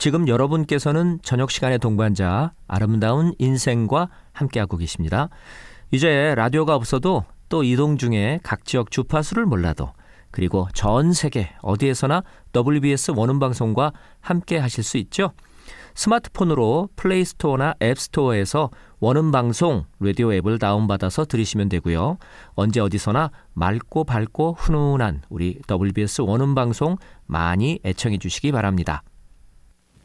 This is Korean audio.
지금 여러분께서는 저녁 시간의 동반자 아름다운 인생과 함께하고 계십니다. 이제 라디오가 없어도 또 이동 중에 각 지역 주파수를 몰라도 그리고 전 세계 어디에서나 WBS 원음방송과 함께 하실 수 있죠. 스마트폰으로 플레이스토어나 앱스토어에서 원음방송 라디오 앱을 다운받아서 들으시면 되고요. 언제 어디서나 맑고 밝고 훈훈한 우리 WBS 원음방송 많이 애청해 주시기 바랍니다.